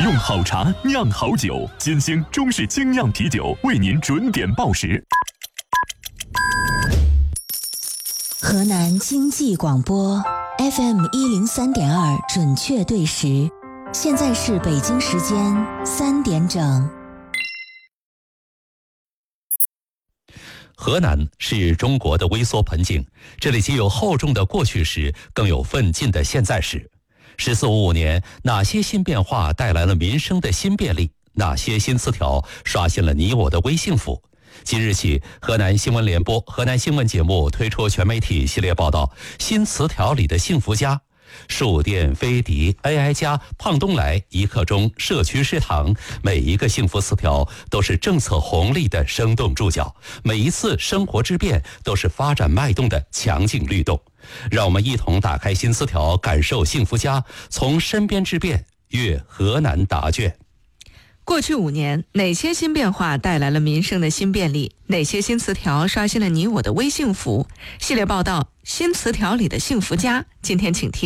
用好茶酿好酒，金星中式精酿啤酒为您准点报时。 河南经济广播 FM 103.2准确对时，现在是北京时间3点整。 河南是中国的微缩盆景，这里既有厚重的过去时，更有奋进的现在时。1455年，哪些新变化带来了民生的新便利？哪些新词条刷新了你我的微幸福？即日起，河南新闻联播、河南新闻节目推出全媒体系列报道《新词条里的幸福家》。树店、飞迪、AI 家、胖东来、一刻钟、社区食堂，每一个幸福词条都是政策红利的生动注脚，每一次生活之变都是发展脉动的强劲律动。让我们一同打开新词条，感受幸福家，从身边之变阅河南答卷。 过去5年，哪些新变化带来了民生的新便利？哪些新词条刷新了你我的微幸福？系列报道《新词条里的幸福家》，今天请听。